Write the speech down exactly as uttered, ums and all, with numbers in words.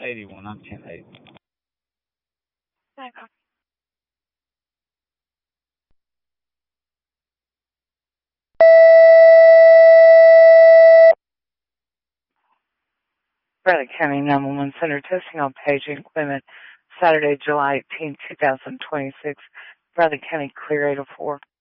eighty-one. I'm ten eight. Okay. Bradley County nine one one Center testing on paging equipment Saturday, July eighteenth, two thousand twenty-six. Bradley County clear eight oh four.